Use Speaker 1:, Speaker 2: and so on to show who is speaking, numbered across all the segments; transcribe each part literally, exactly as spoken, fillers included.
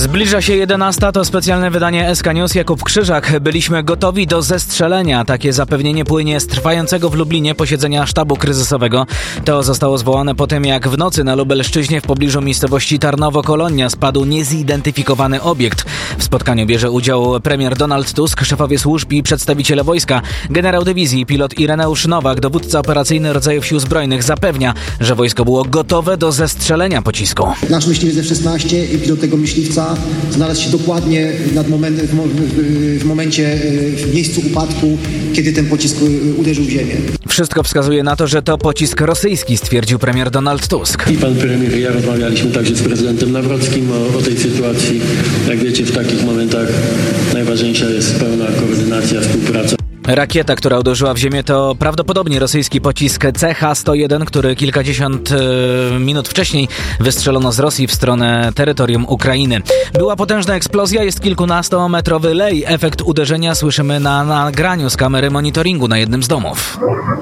Speaker 1: Zbliża się jedenasta, to specjalne wydanie S K News. Jakub Krzyżak. Byliśmy gotowi do zestrzelenia. Takie zapewnienie płynie z trwającego w Lublinie posiedzenia sztabu kryzysowego. To zostało zwołane po tym, jak w nocy na Lubelszczyźnie w pobliżu miejscowości Tarnowo-Kolonia spadł niezidentyfikowany obiekt. W spotkaniu bierze udział premier Donald Tusk, szefowie służb i przedstawiciele wojska. Generał dywizji, pilot Ireneusz Nowak, dowódca operacyjny rodzajów sił zbrojnych, zapewnia, że wojsko było gotowe do zestrzelenia pocisku.
Speaker 2: Nasz myśliwiec F szesnaście i pilot tego myśliwca znalazł się dokładnie nad moment, w, w, w momencie, w miejscu upadku, kiedy ten pocisk uderzył w ziemię.
Speaker 1: Wszystko wskazuje na to, że to pocisk rosyjski, stwierdził premier Donald Tusk.
Speaker 3: I pan premier i ja rozmawialiśmy także z prezydentem Nawrockim o, o tej sytuacji. Jak wiecie, w takich momentach najważniejsza jest pełna koordynacja, współpraca.
Speaker 1: Rakieta, która uderzyła w ziemię, to prawdopodobnie rosyjski pocisk C H sto jeden, który kilkadziesiąt e, minut wcześniej wystrzelono z Rosji w stronę terytorium Ukrainy. Była potężna eksplozja, jest kilkunastometrowy lej. Efekt uderzenia słyszymy na nagraniu z kamery monitoringu na jednym z domów.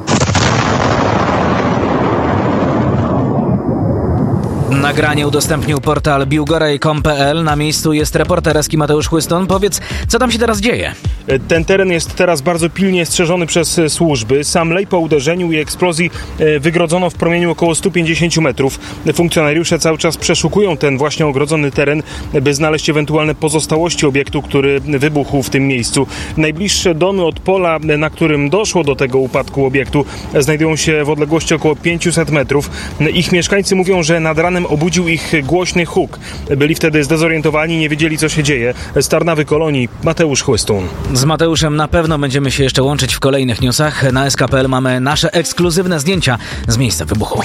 Speaker 1: Nagranie udostępnił portal biłgoraj kropka com kropka pe el. Na miejscu jest reporter Eski Mateusz Chłyston. Powiedz, co tam się teraz dzieje?
Speaker 4: Ten teren jest teraz bardzo pilnie strzeżony przez służby. Sam lej po uderzeniu i eksplozji wygrodzono w promieniu około stu pięćdziesięciu metrów. Funkcjonariusze cały czas przeszukują ten właśnie ogrodzony teren, by znaleźć ewentualne pozostałości obiektu, który wybuchł w tym miejscu. Najbliższe domy od pola, na którym doszło do tego upadku obiektu, znajdują się w odległości około pięciuset metrów. Ich mieszkańcy mówią, że nad ranem obudził ich głośny huk. Byli wtedy zdezorientowani, nie wiedzieli, co się dzieje. Z Tarnawy-Kolonii Mateusz Chłystun.
Speaker 1: Z Mateuszem na pewno będziemy się jeszcze łączyć w kolejnych newsach. Na S K kropka pe el mamy nasze ekskluzywne zdjęcia z miejsca wybuchu.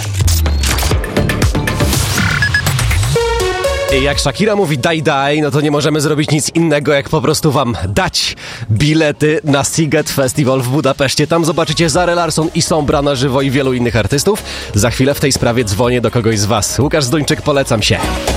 Speaker 5: Jak Shakira mówi daj daj, no to nie możemy zrobić nic innego, jak po prostu wam dać bilety na Sziget Festival w Budapeszcie. Tam zobaczycie Zarę Larsson i Sombra na żywo i wielu innych artystów. Za chwilę w tej sprawie dzwonię do kogoś z was. Łukasz Zduńczyk, polecam się.